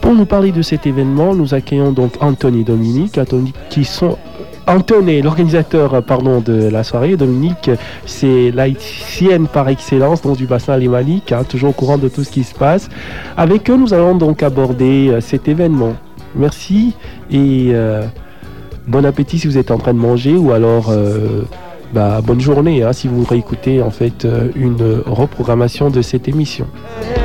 Pour nous parler de cet événement, nous accueillons donc Anthony et Dominique, Anthony, l'organisateur de la soirée. Dominique, c'est l'haïtienne par excellence dans du bassin alémanique, toujours au courant de tout ce qui se passe. Avec eux, nous allons donc aborder cet événement. Merci et bon appétit si vous êtes en train de manger ou alors bonne journée si vous réécoutez en fait une reprogrammation de cette émission.